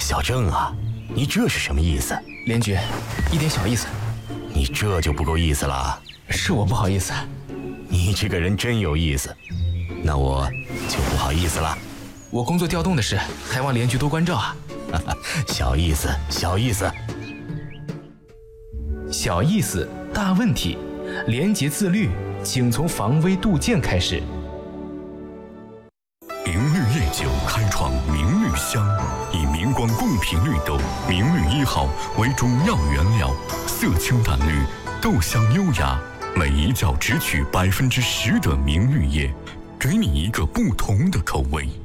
小郑啊，你这是什么意思？ 连局，一点小意思。 你这就不够意思了。 是我不好意思。 你这个人真有意思，那我就不好意思了。 我工作调动的事，还望连局多关照啊。 小意思，小意思。 小意思，大问题。廉洁自律，请从防微杜渐开始。 明绿夜酒开创明绿香，以明光贡品绿豆明绿1号为主要原料，色清淡绿，豆香优雅，每一角只取10%的明绿叶，给你一个不同的口味。